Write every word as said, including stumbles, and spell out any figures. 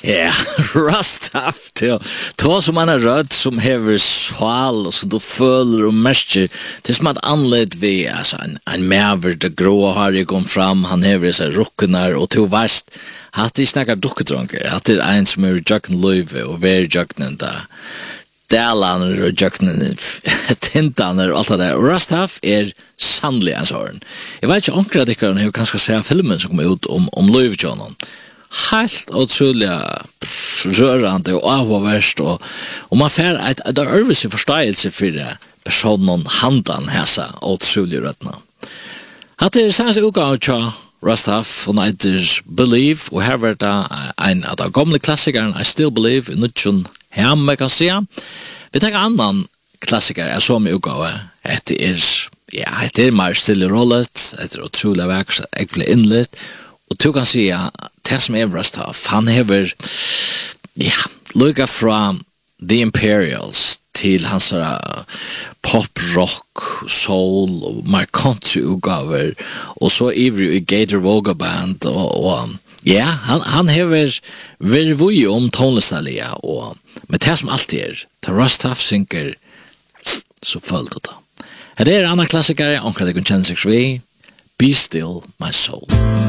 Ja, Rustaf, det är som man är röd som hever sval och så du följer och märker. Det är som att anled vi, alltså en, en mäver, det grå har ju kom fram, han hever sig rucknar och till värst. Att det snackar ducketronker, att det är en som är jökn löjve och vi är jöknen där. Dälaner och jöknen, tintaner och allt det där. Och Rustaf är sannlig en sån. Jag vet inte om det är hur kanske säga filmen som kommer ut om, om löjvejonen. Helt otroliga rörande och avvärst och, och man får ett, ett örvis förståelse för det personen handan häsa otroliga rötterna. Att det är sanns utgång av Rustaf och heter Believe och här var det en av de gamla klassikern I Still Believe i nutjon hem man kan säga. Vi tar en annan klassiker är som utgåva. Det är ja, det är mer stilla rollet, det är otroliga verk, jag vill inlett och du kan säga det som är Rustaf, han hever ja, lukka fra The Imperials till hans uh, pop, rock, soul och mer country-utgaver och så ivrig i Gator Voga Band och, och ja, han, han hever vervui om tonlistalia och med det som alltid är till Rustaf synker så följt det då. Det är en annan klassiker, omkring det kan känna sig vi Be Still My Soul.